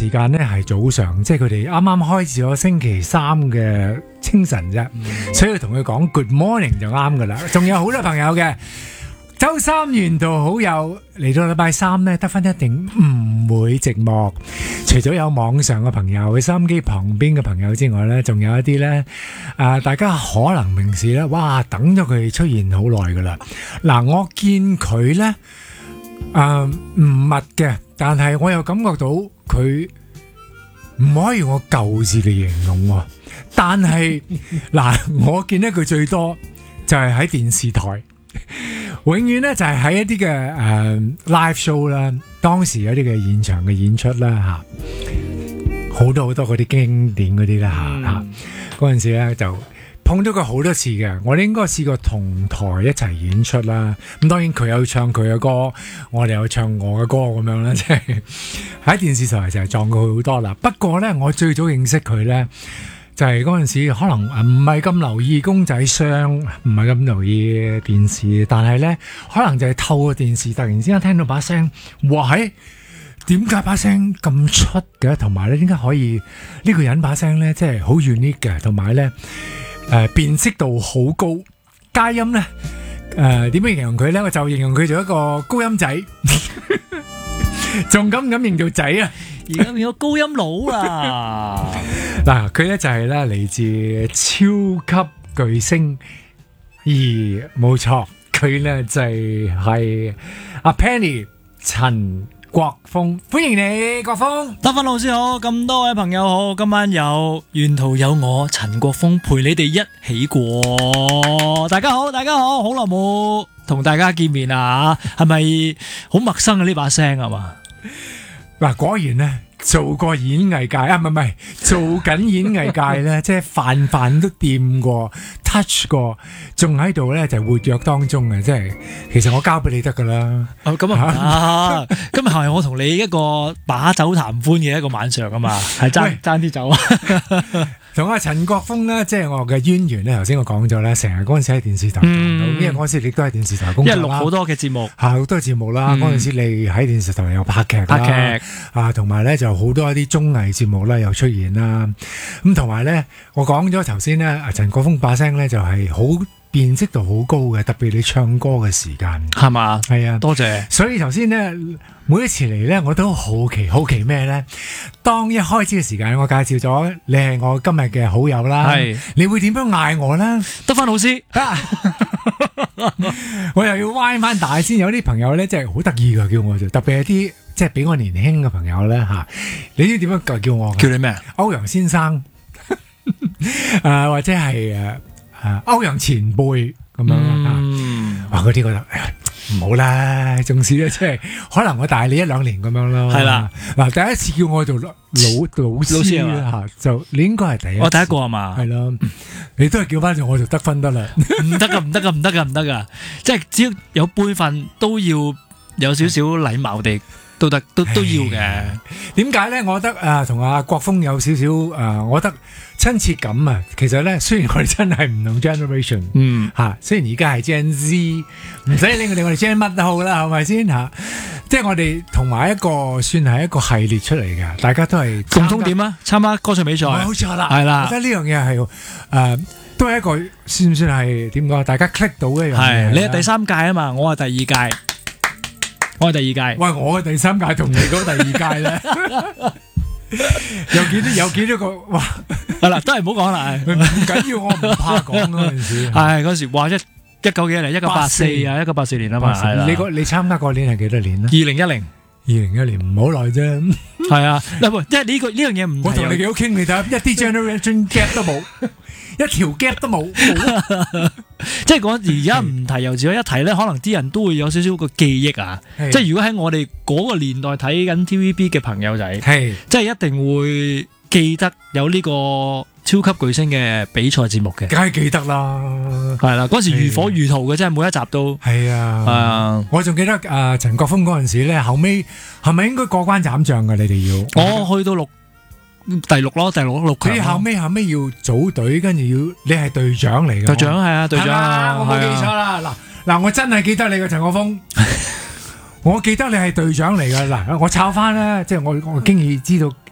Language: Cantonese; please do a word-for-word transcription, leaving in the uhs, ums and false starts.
時間咧係早上，即係佢哋啱啱開始咗星期三嘅清晨啫，嗯、所以同佢講 Good morning 就啱噶啦。仲有好多朋友嘅。周三沿途好友嚟到禮拜三呢，得分一定唔會寂寞。除咗有網上嘅朋友、收音機旁邊嘅朋友之外呢，仲有一啲呢，啊、呃，大家可能平時呢，哇，等咗佢出現好耐噶啦。嗱，我見佢呢，誒、呃，唔密嘅，但係我又感覺到佢唔可以用個舊字嚟形容、啊。但係嗱，我見得佢最多就係喺電視台。永遠咧就係喺一啲嘅誒 live show 啦，當時有啲嘅現場嘅演出啦吓，好多好多嗰啲經典嗰啲啦吓吓，嗰陣時咧就碰到佢好多次嘅，我哋應該試過同台一齊演出啦。咁當然佢有唱佢嘅歌，我哋有唱我嘅歌咁樣啦，即係喺電視台就係撞過佢好多啦。不過咧，我最早認識佢咧。就係嗰陣時，可能唔係咁留意公仔箱，唔係咁留意電視，但係咧，可能就係透過電視，突然之間聽到把聲，哇！喺點解把聲咁出嘅？同埋咧，點解可以呢、呢個人把聲咧，即係好 unique 嘅，同埋咧，誒、呃、辨識度好高，佳音咧，誒點樣形容佢咧？我就形容佢做一個高音仔，仲敢唔敢認做仔啊？ 而家變咗高音佬啦！ 嗱，佢咧就係咧嚟自超級巨星，而冇錯，佢咧就係阿 Penny 陳國峰，歡迎你，國峰。 德芬老師好，咁多位朋友好，今晚有沿途有我陳國峰陪你哋一起過。大家好，大家好，好耐冇同大家見面啦，係咪好陌生嘅呢把聲係嘛？ 嗱，果然咧做過演藝界啊，唔係唔係做緊演藝界咧，即係泛泛都掂過 touch 過，仲喺度咧就活躍當中嘅，即係其實我交俾你得噶啦。 哦，咁啊，今日係我同你一個把酒談歡嘅一個晚上啊嘛，係爭爭啲酒啊。 同阿陳國峰咧，即係我嘅淵源咧。頭先我講咗咧，成日嗰陣時喺電視台，嗯、因為嗰陣時你都喺電視台工作啦， 因為錄好多嘅節目， 係好多節目啦。嗰陣、嗯、時你喺電視台又拍劇，拍劇啊，同埋咧就好多一啲綜藝節目咧又出現啦。咁同埋咧，我講咗頭先咧，陳國峰把聲咧就係好辨識度好高嘅，特別你唱歌嘅時間係嘛？ 係啊， 多謝。 所以頭先咧，每一次嚟咧，我都好奇，好奇咩咧？當一開始嘅時間，我介紹咗你係我今日嘅好友啦，係你會點樣嗌我咧？ 德芬老師， 我又要歪翻大先。有啲朋友咧，即係好得意噶，叫我做，特別係啲即係比我年輕嘅朋友咧吓。你知點樣叫我？ 叫你咩？ 歐陽先生，誒、呃、或者係誒。誒，歐陽前輩咁樣啊，哇！嗰啲覺得唔好啦，仲是咧，即係可能我大你一兩年咁樣咯。係啦，嗱，第一次叫我做老老老師啦，就你應該係第一， 我第一個係嘛？係咯，你都係叫翻住我就得分得啦。 唔得噶，唔得噶，唔得噶，唔得噶，即係只要有輩分都要有少少禮貌地。都得，都都要嘅。 點解咧？我覺得誒，同、呃、阿國峰有少少誒、呃，我覺得親切感啊。其實咧，雖然我哋真係唔同 generation，嗯吓、啊，雖然而家係 Gen Z，唔使理我哋，我哋 Gen 乜都好啦，係咪先吓？即係我哋同埋一個算係一個系列出嚟嘅，大家都係共通點啊，參加歌唱比賽， 冇錯啦， 係啦。 我覺得呢樣嘢係誒，都係一個算唔算係點講？大家 click 到嘅樣嘢。係你係第三屆啊嘛，我係第二屆。我係第二屆， 喂，我嘅第三屆同你嗰第二屆咧，有幾多有幾多個？哇！ 係啦，都係唔好講啦， 唔緊要，我唔怕講嗰陣時。 係嗰時，哇！一一九幾年，一九八四啊，一九八四年啊嘛，係啦。 你個你參加嗰年係幾多年咧？ 二零一零， 二零一年唔好耐啫。係啊，嗱，即係呢個呢樣嘢唔， 我同你幾好傾，你睇一啲 generation gap 都冇。一條 gap 都冇， 即係講而家唔提幼稚園一提咧，可能啲人都會有少少個記憶啊。即係如果喺我哋嗰個年代睇緊 T V B 嘅朋友仔，係即係一定會記得有呢個超級巨星嘅比賽節目嘅， 梗係記得啦。 係啦，嗰時如火如荼嘅，真係每一集都係啊。係啊， 我仲記得誒陳國峰嗰陣時咧，後尾係咪應該過關斬將嘅？你哋要我去到六。第六咯，第六六強。 你後尾後尾要組隊，跟住要你係隊長嚟嘅。 隊長係啊，隊長。 我冇記錯啦。嗱嗱，我真係記得你嘅陳國峰。我記得你係隊長嚟嘅。嗱，我抄翻啦，即係我我經已知道。